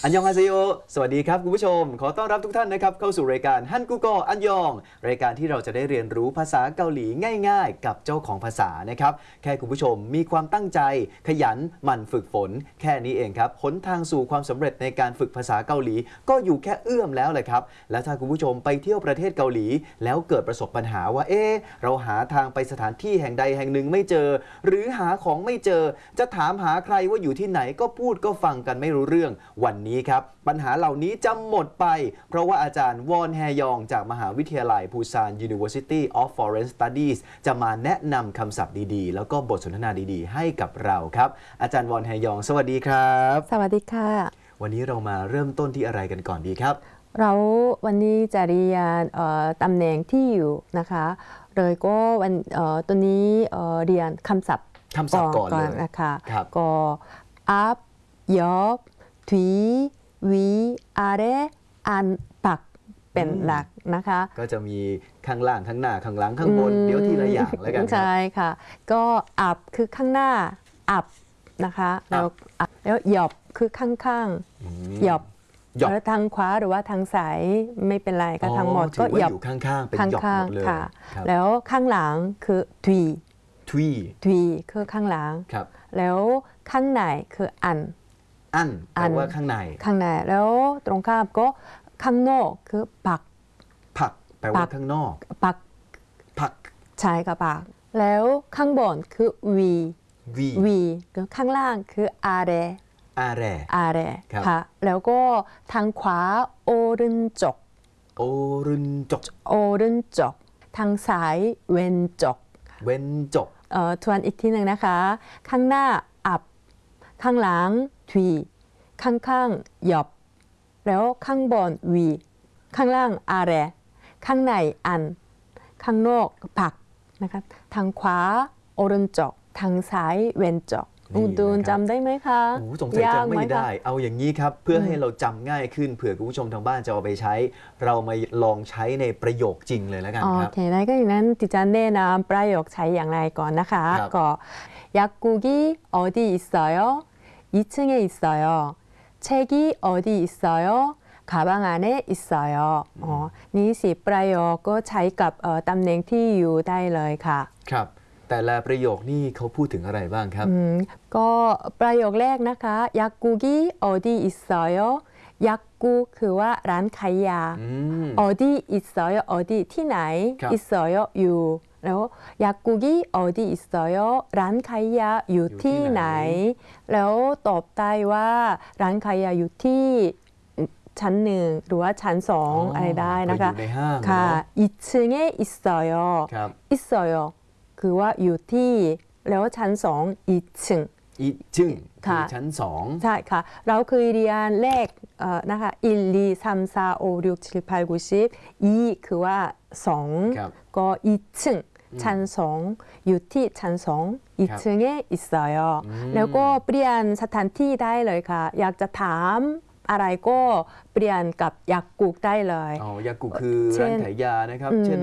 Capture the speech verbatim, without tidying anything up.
อันยองฮาเซโยสวัสดีครับคุณผู้ชมขอต้อนรับทุกท่านนะครับเข้าสู่รายการฮันกูโกอันยองรายการที่เราจะได้เรียนรู้ภาษาเกาหลีง่ายๆกับเจ้าของภาษานะครับแค่คุณผู้ชมมีความตั้งใจขยันหมั่นฝึกฝนแค่นี้เองครับหนทางสู่ความสำเร็จในการฝึกภาษาเกาหลีก็อยู่แค่เอื้อมแล้วเลยครับและถ้าคุณผู้ชมไปเที่ยวประเทศเกาหลีแล้วเกิดประสบปัญหาว่าเอ๊ะเราหาทางไปสถานที่แห่งใดแห่งหนึ่งไม่เจอหรือหาของไม่เจอจะถามหาใครว่าอยู่ที่ไหนก็พูดก็ฟังกันไม่รู้เรื่องวันนี้ครับปัญหาเหล่านี้จะหมดไปเพราะว่าอาจารย์วอนแฮยองจากมหาวิทยาลัยปูซาน University of Foreign Studies จะมาแนะนำคำศัพท์ดีๆแล้วก็บทสนทนาดีๆให้กับเราครับอาจารย์วอนแฮยองสวัสดีครับสวัสดีค่ะวันนี้เรามาเริ่มต้นที่อะไรกันก่อนดีครับเราวันนี้จะเรียนตำแหน่งที่อยู่นะคะเลยก็วันตัวนี้เรียนคำศัพท์คำศัพท์ก่อนเลยนะคะก็อัพยอบทีวีอาเรอันปักเป็นหลักนะคะก็จะมีข้างล่างข้างหน้าข้างหลังข้างบนเดี๋ยวทีละอย่างแล้วกันครับใช่ค่ะก็อัพคือข้างหน้าอัพนะคะแล้วแล้วหยอบคือข้างๆหยอบแล้วทางขวาหรือว่าทางซ้ายไม่เป็นไรก็ทั้งหมดก็หยอบอยู่ข้างๆเป็นหยอบหมดเลยแล้วข้างหลังคือทวีทวีทวีคือข้างหลังแล้วข้างในคืออันอันแปลว่าข้างในข้างในแล้วตรงข้ามก็ข้างนอกคือปักผักแปลว่าข้างนอกปักผักใช่ค่ะปักแล้วข้างบนคือวีวีวีข้างล่างคืออาเรอาเรอาเรค่ะแล้วก็ทางขวาโอรึนจกโอรึนจกโอรึนจกทางซ้ายเวนจกเวนจกเอ่อทวนอีกทีหนึ่งนะคะข้างหน้าอับข้างหลังทวีข้างข้างหยอบแล้วข้างบนวีข้างล่างอาเรข้างในอันข้างนอกผักนะคะทางขวาโอรึนจกทางซ้ายเวนจกดูนจำได้ไหมคะโอ้สงสัยจำไม่ได้เอาอย่างนี้ครับเพื่อให้เราจำง่ายขึ้นเผื่อคุณผู้ชมทางบ้านจะเอาไปใช้เรามาลองใช้ในประโยคจริงเลยแล้วกันครับโอเคได้ก็อย่างนั้นดิฉันแนะนำประโยคใช้อย่างไรก่อนนะคะก็약국이어디있어요이층에있어요책이어디있어요가방안에있어요อ๋อนี่สิประโยคก็ใช้กับตำแหน่งที่อยู่ได้เลยค่ะครับแต่ละประโยคนี่เขาพูดถึงอะไรบ้างครับก็ประโยคแรกนะคะ약국이어디있어요 약국คือว่าร้านขายยา어디있어요อที่ไหน있어요อยู่แล้ว약국이어디있어요ร้านขายยาอยู่ที่ไหนแล้วตอบได้ว่าร้านขายยาอยู่ที่ชั้นหนึ่งหรือว่าชั้นสองอะไรได้นะคะค่ะ이층에있어요있어요คือว่าอยู่ที่แล้วชั้นสองอี층 อี층คือชั้นสองใช่ค่ะเราเคยเรียนเลขนะคะหนึ่ง สอง สาม สี่ ห้า หก เจ็ด แปด เก้า สิบอีคือว่าสองก็อี층ชั้นสองอยู่ที่ชั้นสอง이층에있어요แล้วก็เปลี่ยนสถานที่ได้เลยค่ะอยากจะถามอะไรก็เปลี่ยนกับ약국ได้เลยอ๋อ약국คือร้านขายยานะครับเช่น